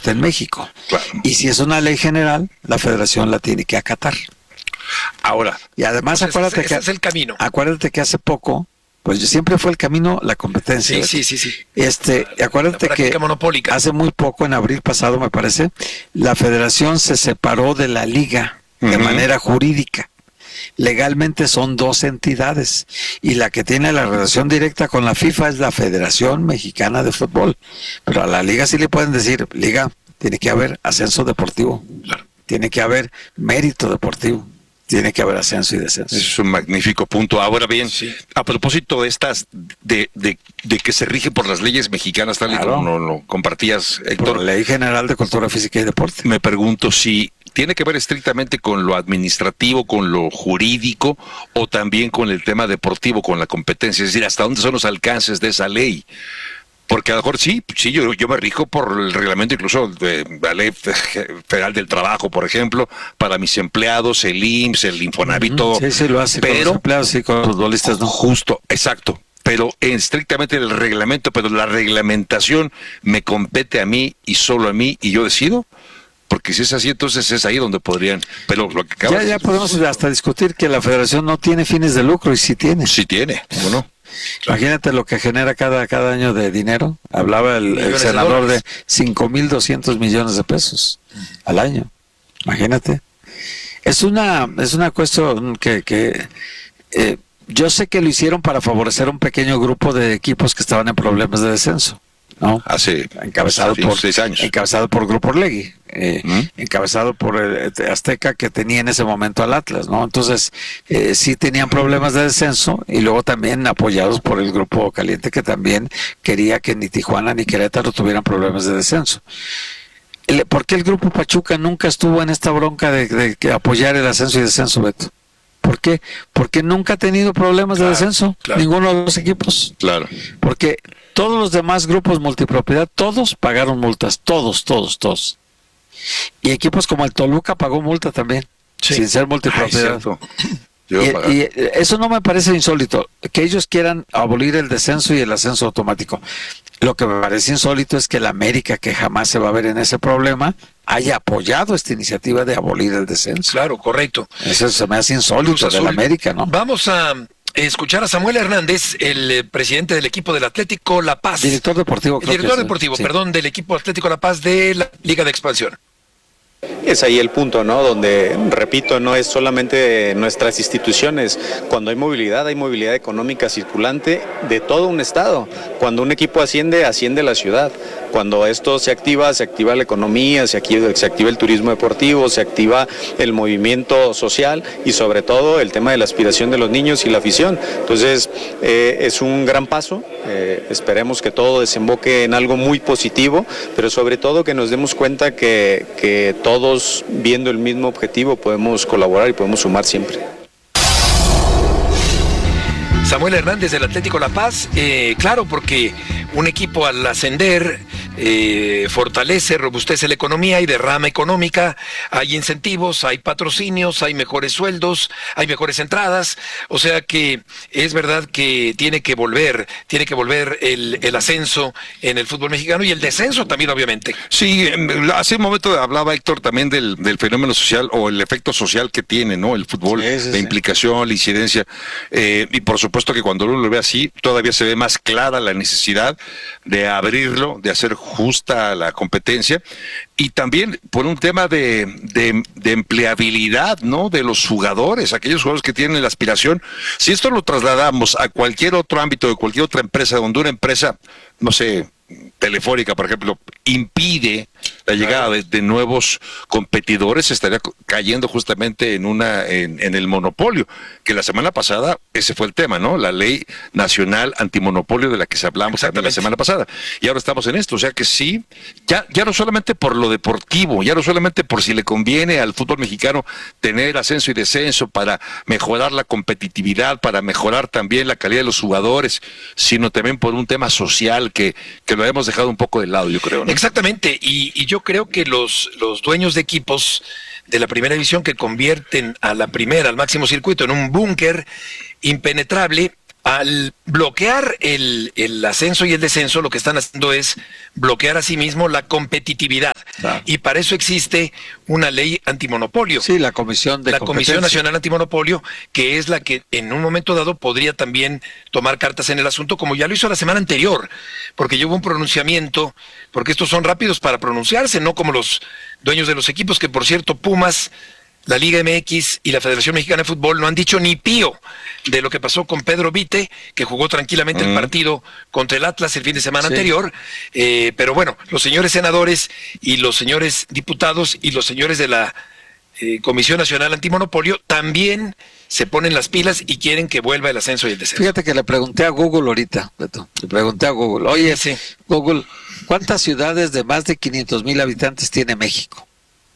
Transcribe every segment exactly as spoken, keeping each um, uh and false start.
deporte en México. Claro. Y si es una ley general, la federación la tiene que acatar. Ahora. Y además pues acuérdate ese, que ese es el camino. Acuérdate que hace poco, pues siempre fue el camino la competencia. Sí, sí, sí, sí. Este, la, acuérdate la que monopólica. hace muy poco, en abril pasado me parece, la federación se separó de la liga uh-huh. de manera jurídica. Legalmente son dos entidades y la que tiene la relación directa con la FIFA es la Federación Mexicana de Fútbol, pero a la liga sí le pueden decir, liga, tiene que haber ascenso deportivo, claro. tiene que haber mérito deportivo, tiene que haber ascenso y descenso. Es un magnífico punto. Ahora bien, sí. a propósito de estas, de, de, de que se rige por las leyes mexicanas, tal y claro. como lo, lo compartías, Héctor. Por la Ley General de Cultura Física y Deporte. Me pregunto si tiene que ver estrictamente con lo administrativo, con lo jurídico, o también con el tema deportivo, con la competencia, es decir, hasta dónde son los alcances de esa ley. Porque a lo mejor sí, sí, yo, yo me rijo por el reglamento incluso de la Ley Federal del Trabajo, por ejemplo, para mis empleados, el I M S S, el Infonavit, todo. Sí, sí, lo hace pero, con los empleados, sí, con los futbolistas, ¿no? Justo, exacto. Pero estrictamente el reglamento, pero la reglamentación me compete a mí y solo a mí y yo decido. Porque si es así, entonces es ahí donde podrían. Pero lo que acabas Ya, ya podemos hasta discutir que la federación no tiene fines de lucro y sí tiene. Sí tiene, ¿cómo no? Imagínate lo que genera cada, cada año de dinero. Hablaba el, el senador de cinco mil doscientos millones de pesos al año. Imagínate. Es una, es una cuestión que, que eh, yo sé que lo hicieron para favorecer a un pequeño grupo de equipos que estaban en problemas de descenso, ¿no? Hace encabezado por seis años. Encabezado por Grupo Orlegui, eh, ¿Mm? encabezado por el Azteca, que tenía en ese momento al Atlas, ¿no? Entonces, eh, sí tenían problemas de descenso, y luego también apoyados por el Grupo Caliente, que también quería que ni Tijuana ni Querétaro tuvieran problemas de descenso. El, ¿Por qué el Grupo Pachuca nunca estuvo en esta bronca de, de, de apoyar el ascenso y descenso, Beto? ¿Por qué? Porque nunca ha tenido problemas claro, de descenso, claro. ninguno de los equipos. Claro. Porque todos los demás grupos multipropiedad, todos pagaron multas, todos, todos, todos. Y equipos como el Toluca pagó multa también, sí. sin ser multipropiedad. Ay, y, y eso no me parece insólito, que ellos quieran abolir el descenso y el ascenso automático. Lo que me parece insólito es que la América, que jamás se va a ver en ese problema, haya apoyado esta iniciativa de abolir el descenso. Claro, correcto. Eso se me hace insólito de la América, ¿no? Vamos a escuchar a Samuel Hernández, el presidente del equipo del Atlético La Paz. Director deportivo. El director deportivo, sí. perdón, del equipo Atlético La Paz de la Liga de Expansión. Es ahí el punto, ¿no? Donde, repito, no es solamente nuestras instituciones. Cuando hay movilidad, hay movilidad económica circulante de todo un estado. Cuando un equipo asciende, asciende la ciudad. Cuando esto se activa, se activa la economía, se activa, se activa el turismo deportivo, se activa el movimiento social y sobre todo el tema de la aspiración de los niños y la afición. Entonces, eh, es un gran paso. Eh, esperemos que todo desemboque en algo muy positivo, pero sobre todo que nos demos cuenta que, que todo todos viendo el mismo objetivo podemos colaborar y podemos sumar siempre. Samuel Hernández del Atlético La Paz, eh, claro, porque un equipo al ascender eh, fortalece, robustece la economía, hay derrama económica, hay incentivos, hay patrocinios, hay mejores sueldos, hay mejores entradas, o sea que es verdad que tiene que volver, tiene que volver el, el ascenso en el fútbol mexicano y el descenso también, obviamente. Sí, hace un momento hablaba Héctor también del, del fenómeno social o el efecto social que tiene, ¿no? El fútbol, sí, sí, la sí. implicación, la incidencia, eh, y por supuesto que cuando uno lo ve así, todavía se ve más clara la necesidad de abrirlo, de hacer justa la competencia, y también por un tema de, de, de empleabilidad, ¿no? De los jugadores, aquellos jugadores que tienen la aspiración. Si esto lo trasladamos a cualquier otro ámbito de cualquier otra empresa, donde una empresa, no sé, Telefónica, por ejemplo, impide la llegada de, de nuevos competidores, estaría cayendo justamente en una en, en el monopolio, que la semana pasada ese fue el tema, ¿no? La ley nacional antimonopolio de la que se hablamos la semana pasada, y ahora estamos en esto, o sea que sí, ya, ya no solamente por lo deportivo, ya no solamente por si le conviene al fútbol mexicano tener ascenso y descenso para mejorar la competitividad, para mejorar también la calidad de los jugadores, sino también por un tema social que, que lo hemos dejado un poco de lado, yo creo, ¿no? Exactamente, y, y yo creo que los, los dueños de equipos de la primera división que convierten a la primera, al máximo circuito, en un búnker impenetrable, Al bloquear el, el ascenso y el descenso, lo que están haciendo es bloquear a sí mismo la competitividad. Claro. Y para eso existe una ley antimonopolio. Sí, la Comisión de La Comisión Nacional Antimonopolio, que es la que en un momento dado podría también tomar cartas en el asunto, como ya lo hizo la semana anterior, porque ya hubo un pronunciamiento, porque estos son rápidos para pronunciarse, no como los dueños de los equipos, que por cierto, Pumas, la Liga M X y la Federación Mexicana de Fútbol no han dicho ni pío de lo que pasó con Pedro Vite, que jugó tranquilamente mm. el partido contra el Atlas el fin de semana sí. anterior. Eh, pero bueno, los señores senadores y los señores diputados y los señores de la eh, Comisión Nacional Antimonopolio también se ponen las pilas y quieren que vuelva el ascenso y el descenso. Fíjate que le pregunté a Google ahorita, Beto, le pregunté a Google, oye, sí. Google, ¿cuántas ciudades de más de quinientos mil habitantes tiene México?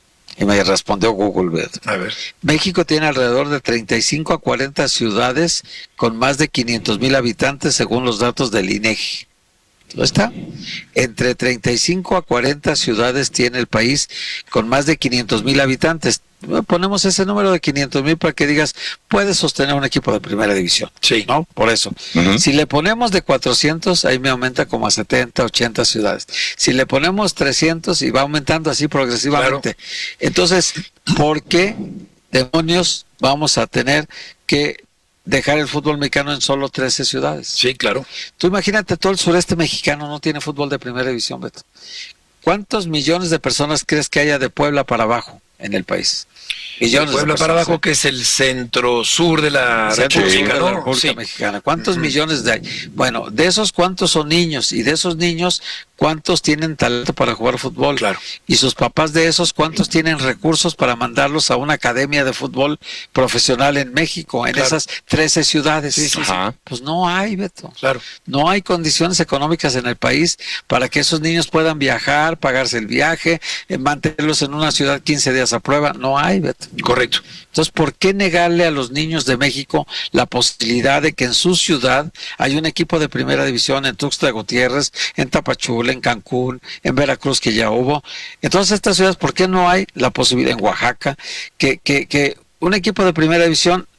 Y me respondió Google, Beto. A ver. México tiene alrededor de treinta y cinco a cuarenta ciudades con más de quinientos mil habitantes según los datos del INEGI. ¿No está? Entre treinta y cinco a cuarenta ciudades tiene el país con más de quinientos mil habitantes. Ponemos ese número de quinientos mil para que digas, puedes sostener un equipo de primera división. Sí. ¿No? Por eso. Uh-huh. Si le ponemos de cuatrocientos, ahí me aumenta como a setenta, ochenta ciudades. Si le ponemos trescientos y va aumentando así progresivamente. Claro. Entonces, ¿por qué demonios vamos a tener que dejar el fútbol mexicano en solo trece ciudades? Sí, claro. Tú imagínate, todo el sureste mexicano no tiene fútbol de primera división, Beto. ¿Cuántos millones de personas crees que haya de Puebla para abajo en el país? Millones de Puebla de para abajo, ¿eh? Que es el centro sur de la República, ¿no? ¿no? de la República sí. Mexicana. ¿Cuántos uh-huh. millones de hay? Bueno, de esos, ¿cuántos son niños? Y de esos niños, ¿cuántos tienen talento para jugar fútbol? Claro. Y sus papás de esos, ¿cuántos tienen recursos para mandarlos a una academia de fútbol profesional en México, en claro. esas trece ciudades? Sí, sí, sí. Pues no hay, Beto. Claro. No hay condiciones económicas en el país para que esos niños puedan viajar, pagarse el viaje, eh, mantenerlos en una ciudad quince días a prueba. No hay, Beto. Correcto. Entonces, ¿por qué negarle a los niños de México la posibilidad de que en su ciudad hay un equipo de primera división en Tuxtla Gutiérrez, en Tapachula, en Cancún, en Veracruz, que ya hubo? Entonces, estas ciudades, ¿por qué no hay la posibilidad en Oaxaca que, que, que un equipo de primera división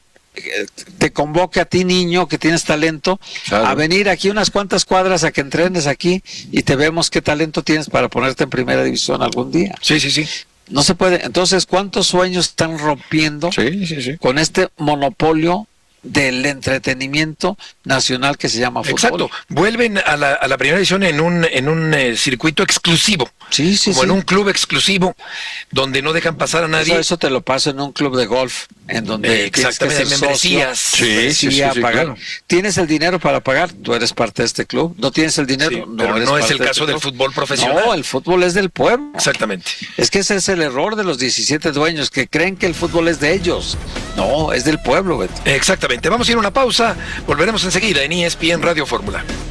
te convoque a ti, niño, que tienes talento, claro, a venir aquí unas cuantas cuadras a que entrenes aquí y te vemos qué talento tienes para ponerte en primera división algún día? Sí, sí, sí. No se puede. Entonces, ¿cuántos sueños están rompiendo sí, sí, sí. con este monopolio del entretenimiento nacional que se llama fútbol? Exacto. Vuelven a la, a la primera división en un en un eh, circuito exclusivo. Sí, sí, como sí. en un club exclusivo donde no dejan pasar a nadie. Eso, eso te lo paso en un club de golf en donde eh, exactamente tienes que ser membresías. socio, sí, membresía, sí, sí, pagar. Claro. ¿Tienes el dinero para pagar? Tú eres parte de este club. ¿No tienes el dinero? Sí, no pero eres no parte es el de caso este del club. fútbol profesional. No, el fútbol es del pueblo. Exactamente. Es que ese es el error de los diecisiete dueños que creen que el fútbol es de ellos. No, es del pueblo, Beto. Exactamente. Vamos a ir a una pausa. Volveremos enseguida en E S P N Radio Fórmula.